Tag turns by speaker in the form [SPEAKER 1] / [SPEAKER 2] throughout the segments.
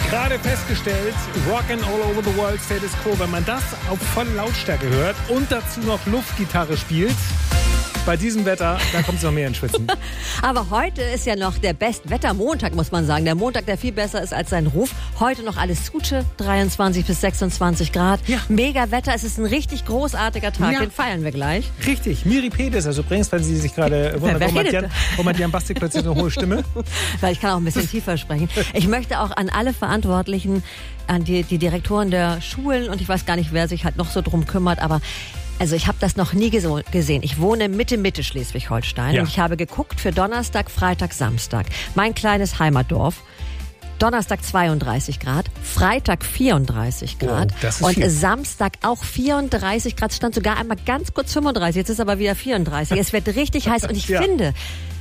[SPEAKER 1] Gerade festgestellt, Rockin' All Over the World Status Quo, wenn man das auf volle Lautstärke hört und dazu noch Luftgitarre spielt, bei diesem Wetter, da kommt es noch mehr ins Schwitzen.
[SPEAKER 2] Aber heute ist ja noch der Bestwettermontag, muss man sagen. Der Montag, der viel besser ist als sein Ruf. Heute noch alles Gute, 23 bis 26 Grad.
[SPEAKER 1] Ja.
[SPEAKER 2] Mega Wetter, es ist ein richtig großartiger Tag, den feiern wir gleich.
[SPEAKER 1] Richtig, Miri Pedis, also übrigens, wenn Sie sich gerade wundern, warum hat Jan Basti plötzlich eine hohe Stimme?
[SPEAKER 2] Weil ich kann auch ein bisschen tiefer sprechen. Ich möchte auch an alle Verantwortlichen, an die Direktoren der Schulen und ich weiß gar nicht, wer sich halt noch so drum kümmert, aber also ich habe das noch nie gesehen. Ich wohne Mitte Schleswig-Holstein und ich habe geguckt für Donnerstag, Freitag, Samstag. Mein kleines Heimatdorf. Donnerstag 32 Grad, Freitag 34 Grad und viel. Samstag auch 34 Grad. Es stand sogar einmal ganz kurz 35, jetzt ist aber wieder 34. Es wird richtig heiß und ich finde,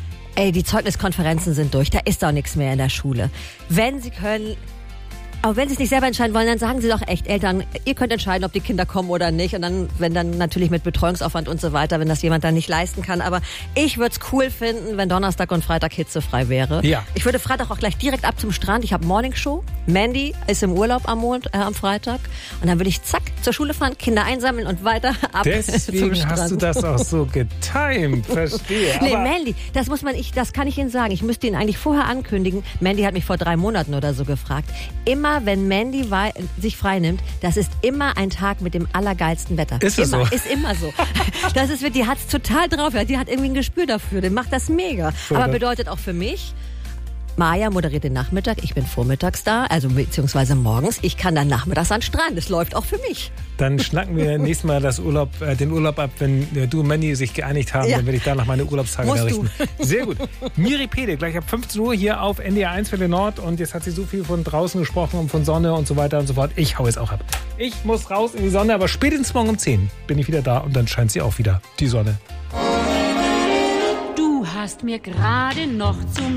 [SPEAKER 2] die Zeugniskonferenzen sind durch. Da ist doch nichts mehr in der Schule. Wenn Sie können... Aber wenn Sie es nicht selber entscheiden wollen, dann sagen Sie doch echt, Eltern, ihr könnt entscheiden, ob die Kinder kommen oder nicht. Und dann, wenn dann natürlich mit Betreuungsaufwand und so weiter, wenn das jemand dann nicht leisten kann. Aber ich würde es cool finden, wenn Donnerstag und Freitag hitzefrei wäre. Ja. Ich würde Freitag auch gleich direkt ab zum Strand. Ich habe Morningshow. Mandy ist im Urlaub am Freitag. Und dann würde ich zack zur Schule fahren, Kinder einsammeln und weiter ab
[SPEAKER 1] Deswegen
[SPEAKER 2] zum Strand.
[SPEAKER 1] hast du das auch so getimed. Verstehe.
[SPEAKER 2] Nee, Mandy, das kann ich Ihnen sagen. Ich müsste Ihnen eigentlich vorher ankündigen. Mandy hat mich vor 3 Monaten oder so gefragt. Immer wenn Mandy sich freinimmt, das ist immer ein Tag mit dem allergeilsten Wetter.
[SPEAKER 1] Ist es so?
[SPEAKER 2] Ist immer so. Die hat es total drauf. Die hat irgendwie ein Gespür dafür. Die macht das mega. Aber bedeutet auch für mich, Maja moderiert den Nachmittag, ich bin vormittags da, also beziehungsweise morgens. Ich kann dann nachmittags an den Strand. Das läuft auch für mich.
[SPEAKER 1] Dann schnacken wir nächstes Mal den Urlaub ab, wenn du und Mandy sich geeinigt haben. Dann werde ich danach meine Urlaubstage errichten. Sehr gut. Miri Pede, gleich ab 15 Uhr hier auf NDR 1 Welle Nord. Und jetzt hat sie so viel von draußen gesprochen und von Sonne und so weiter und so fort. Ich hau jetzt auch ab. Ich muss raus in die Sonne, aber spätestens morgen um 10 bin ich wieder da und dann scheint sie auch wieder, die Sonne.
[SPEAKER 3] Du hast mir gerade noch zum